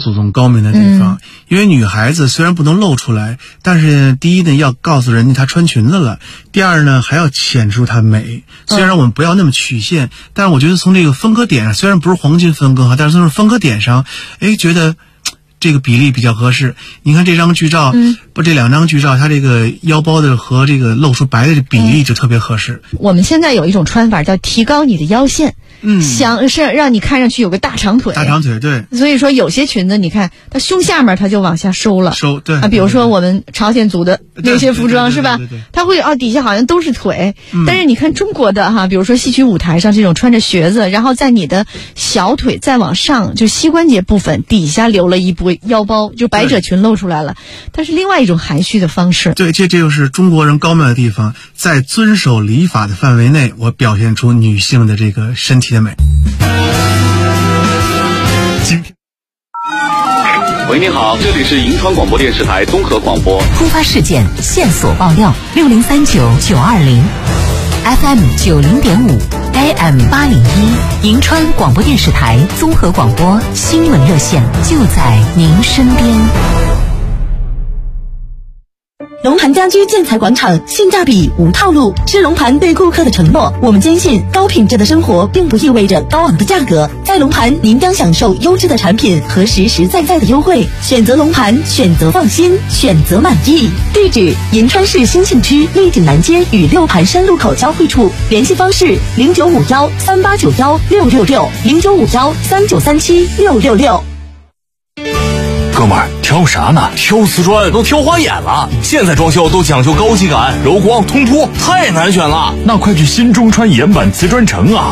祖宗高明的地方。因为女孩子虽然不能露出来，但是第一呢要告诉人家她穿裙子了，第二呢还要显出她美。虽然我们不要那么曲线，但是我觉得从这个分割点上，虽然不是黄金分割哈，但是从分割点上，觉得这个比例比较合适。你看这张剧照，这2张剧照，它这个腰包的和这个露出白的这比例就特别合适。 我们现在有一种穿法叫提高你的腰线，想是让你看上去有个大长腿。 大长腿，对。 所以说有些裙子，你看它胸下面它就往下收了， 对啊，比如说我们朝鲜族的那些服装是吧？它会底下好像都是腿，但是你看中国的哈，比如说戏曲舞台上这种穿着靴子，然后在你的小腿再往上，就膝关节部分底下留了一波腰包，就百褶裙露出来了。它是另外一种含蓄的方式。 对，这就是中国人高明的地方，在遵守礼法的范围内，我表现出女性的这个身体的美。 喂，你好，这里是银川广播电视台综合广播。 突发事件线索爆料6039-920 FM 90.5 AM 801，银川广播电视台综合广播新闻热线就在您身边。 龙盘家居建材广场，性价比无套路，是龙盘对顾客的承诺。我们坚信，高品质的生活并不意味着高昂的价格。在龙盘，您将享受优质的产品和实实在在的优惠。选择龙盘，选择放心，选择满意。地址：银川市兴庆区丽景南街与六盘山路口交汇处。联系方式：095138916666 095139376666。 哥们儿，挑啥呢？挑瓷砖都挑花眼了。现在装修都讲究高级感、柔光、通铺，太难选了。那快去新中川岩板瓷砖城啊！